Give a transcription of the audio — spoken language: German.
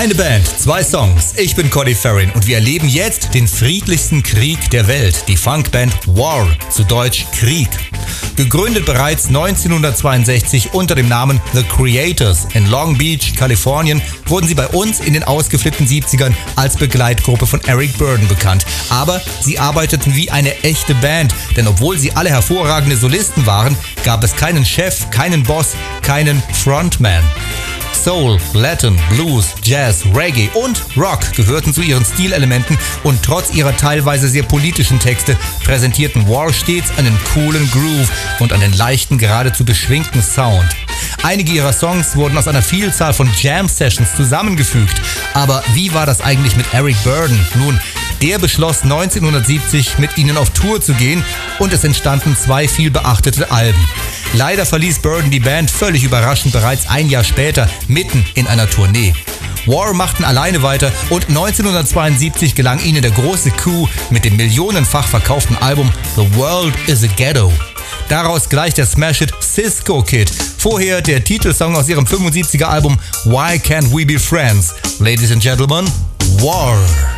Eine Band, 2 Songs. Ich bin Cody Farrin und wir erleben jetzt den friedlichsten Krieg der Welt, die Funkband War, zu Deutsch Krieg. Gegründet bereits 1962 unter dem Namen The Creators in Long Beach, Kalifornien, wurden sie bei uns in den ausgeflippten 70ern als Begleitgruppe von Eric Burdon bekannt. Aber sie arbeiteten wie eine echte Band, denn obwohl sie alle hervorragende Solisten waren, gab es keinen Chef, keinen Boss, keinen Frontman. Soul, Latin, Blues, Jazz, Reggae und Rock gehörten zu ihren Stilelementen und trotz ihrer teilweise sehr politischen Texte präsentierten War stets einen coolen Groove und einen leichten, geradezu beschwingten Sound. Einige ihrer Songs wurden aus einer Vielzahl von Jam-Sessions zusammengefügt. Aber wie war das eigentlich mit Eric Burdon? Nun, der beschloss 1970 mit ihnen auf Tour zu gehen und es entstanden 2 viel beachtete Alben. Leider verließ Burdon die Band völlig überraschend bereits ein Jahr später, mitten in einer Tournee. War machten alleine weiter und 1972 gelang ihnen der große Coup mit dem millionenfach verkauften Album The World is a Ghetto. Daraus gleich der Smash-Hit Cisco Kid, vorher der Titelsong aus ihrem 75er Album Why Can't We Be Friends. Ladies and Gentlemen, War.